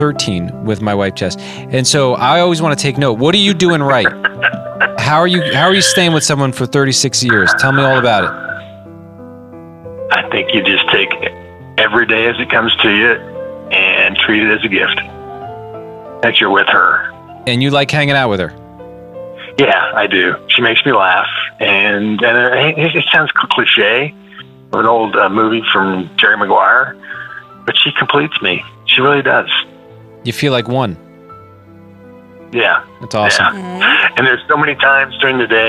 13 with my wife Jess, and so I always want to take note. What are you doing right? How are you staying with someone for 36 years? Tell me all about it. I think you just take every day as it comes to you and treat it as a gift that you're with her. And you like hanging out with her? Yeah, I do. She makes me laugh, and it sounds cliche of an old movie from Jerry Maguire, but she completes me. She really does. You feel like one. Yeah. That's awesome. Yeah. And there's so many times during the day